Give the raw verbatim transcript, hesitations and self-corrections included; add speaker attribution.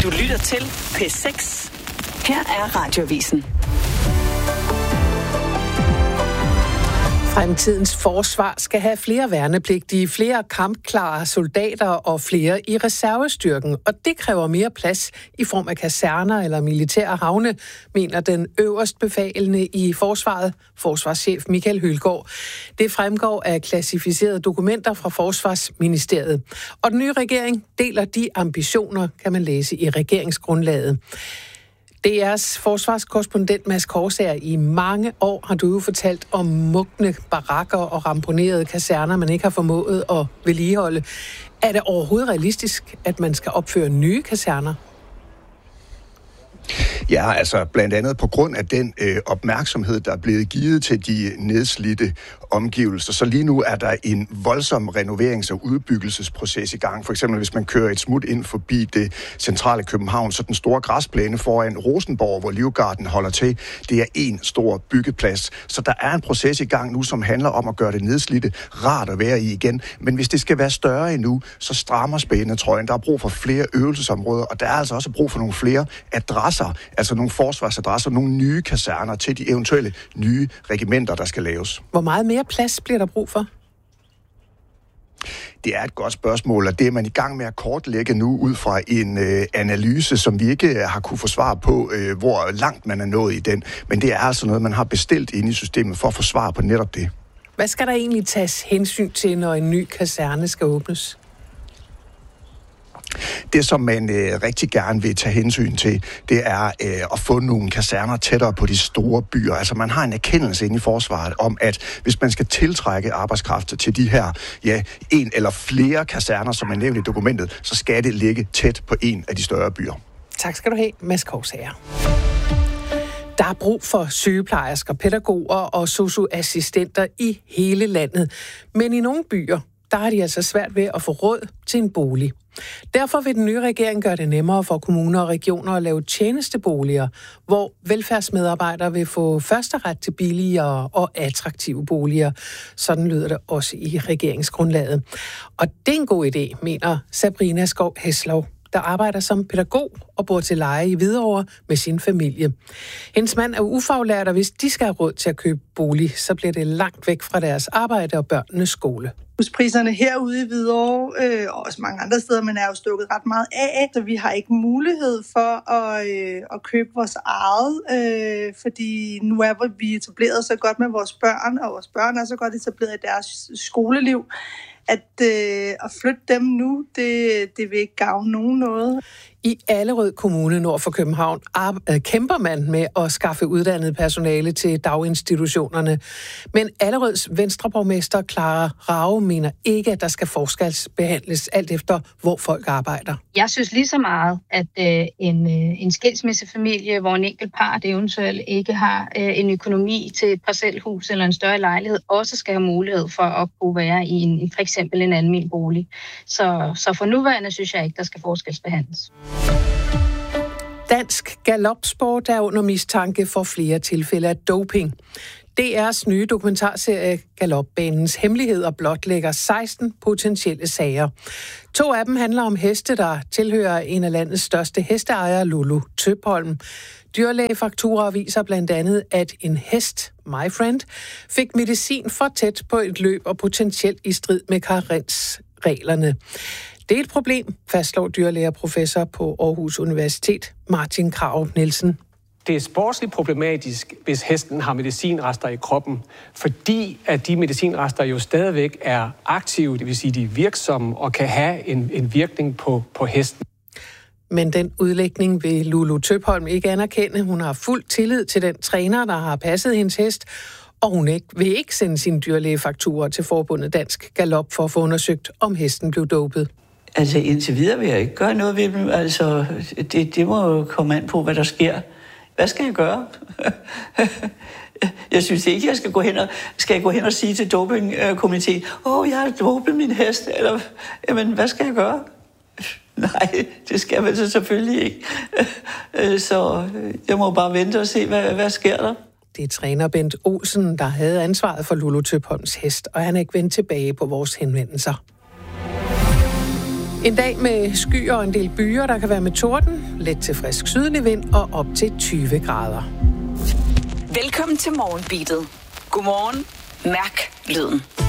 Speaker 1: Du lytter til P seks. Her er Radioavisen.
Speaker 2: Fremtidens forsvar skal have flere værnepligtige, flere kampklare soldater og flere i reservestyrken, og det kræver mere plads i form af kaserner eller militære havne, mener den øverstbefalende i forsvaret, forsvarschef Michael Hylgaard. Det fremgår af klassificerede dokumenter fra Forsvarsministeriet. Og den nye regering deler de ambitioner, kan man læse i regeringsgrundlaget. D R's forsvarskorrespondent Mads Korsager, i mange år har du jo fortalt om mugne barakker og ramponerede kaserner, man ikke har formået at vedligeholde. Er det overhovedet realistisk, at man skal opføre nye kaserner?
Speaker 3: Ja, altså blandt andet på grund af den øh, opmærksomhed, der er blevet givet til de nedslidte omgivelser. Så lige nu er der en voldsom renoverings- og udbyggelsesproces i gang. For eksempel hvis man kører et smut ind forbi det centrale København, så den store græsplæne foran Rosenborg, hvor Livgarden holder til, det er en stor byggeplads. Så der er en proces i gang nu, som handler om at gøre det nedslidte rart at være i igen. Men hvis det skal være større endnu, så strammer spændetrøjen. Der er brug for flere øvelsesområder, og der er altså også brug for nogle flere adresser, altså nogle forsvarsadresser, nogle nye kaserner til de eventuelle nye regimenter, der skal laves.
Speaker 2: Hvor meget mere plads bliver der brug for?
Speaker 3: Det er et godt spørgsmål, og det er man i gang med at kortlægge nu ud fra en øh, analyse, som vi ikke har kunne få svar på, øh, hvor langt man er nået i den. Men det er altså noget, man har bestilt inde i systemet for at få svar på netop det.
Speaker 2: Hvad skal der egentlig tages hensyn til, når en ny kaserne skal åbnes?
Speaker 3: Det, som man øh, rigtig gerne vil tage hensyn til, det er øh, at få nogle kaserner tættere på de store byer. Altså man har en erkendelse inde i forsvaret om, at hvis man skal tiltrække arbejdskraft til de her, ja, en eller flere kaserner, som er nævnt i dokumentet, så skal det ligge tæt på en af de større byer.
Speaker 2: Tak skal du have, Mads Korsager. Der er brug for sygeplejersker, pædagoger og sosu-assistenter i hele landet. Men i nogle byer, der er de altså svært ved at få råd til en bolig. Derfor vil den nye regering gøre det nemmere for kommuner og regioner at lave tjenesteboliger, hvor velfærdsmedarbejdere vil få førsteret til billigere og attraktive boliger. Sådan lyder det også i regeringsgrundlaget. Og det er en god idé, mener Sabrina Skov Heslov, der arbejder som pædagog og bor til leje i Hvidovre med sin familie. Hendes mand er ufaglært, og hvis de skal have råd til at købe bolig, så bliver det langt væk fra deres arbejde og børnenes skole.
Speaker 4: Huspriserne herude i Hvidovre, øh, og også mange andre steder, men er jo stukket ret meget af, så vi har ikke mulighed for at, øh, at købe vores eget, øh, fordi nu er vi etableret så godt med vores børn, og vores børn er så godt etableret i deres skoleliv, at, øh, at flytte dem nu, det, det vil ikke gavne nogen noget.
Speaker 2: I Allerød Kommune nord for København kæmper man med at skaffe uddannet personale til daginstitutionerne. Men Allerøds venstreborgmester Clara Rao mener ikke, at der skal forskelsbehandles alt efter, hvor folk arbejder.
Speaker 5: Jeg synes lige så meget, at øh, en, øh, en skilsmissefamilie, hvor en enkelt part eventuelt ikke har øh, en økonomi til et parcelhus eller en større lejlighed, også skal have mulighed for at kunne være i en, i for eksempel en almen bolig. Så, så for nuværende synes jeg ikke, der skal forskelsbehandles.
Speaker 2: Dansk galopsport er under mistanke for flere tilfælde af doping. D R's nye dokumentarserie Galopbanens Hemmeligheder blotlægger seksten potentielle sager. To af dem handler om heste, der tilhører en af landets største hesteejere, Lulu Tøpholm. Dyrlægefakturer viser blandt andet, at en hest, My Friend, fik medicin for tæt på et løb og potentielt i strid med karensreglerne. Det er et problem, fastslår dyrlægerprofessor på Aarhus Universitet, Martin Krarup Nielsen.
Speaker 6: Det er sportsligt problematisk, hvis hesten har medicinrester i kroppen, fordi at de medicinrester jo stadigvæk er aktive, det vil sige, de er virksomme og kan have en, en virkning på, på hesten.
Speaker 2: Men den udlægning vil Lulu Tøpholm ikke anerkende. Hun har fuld tillid til den træner, der har passet hendes hest, og hun ikke, vil ikke sende sine dyrlægefakturer til Forbundet Dansk Galop for at få undersøgt, om hesten blev dopet.
Speaker 7: Altså indtil videre vil jeg ikke gøre noget ved dem. Altså, det, det må jo komme an på, hvad der sker. Hvad skal jeg gøre? Jeg synes ikke, jeg skal gå hen og, skal jeg gå hen og sige til dopingkomiteen, åh, oh, jeg har dopet min hest, eller, jamen, hvad skal jeg gøre? Nej, det skal man så selvfølgelig ikke. Så jeg må bare vente og se, hvad, hvad sker der.
Speaker 2: Det er træner Bent Olsen, der havde ansvaret for Lulu Tøpholms hest, og han er ikke vendt tilbage på vores henvendelser. En dag med skyer og en del byer, der kan være med torden, let til frisk sydlig vind og op til tyve grader.
Speaker 1: Velkommen til Morgenbeatet. Godmorgen. Mærk lyden.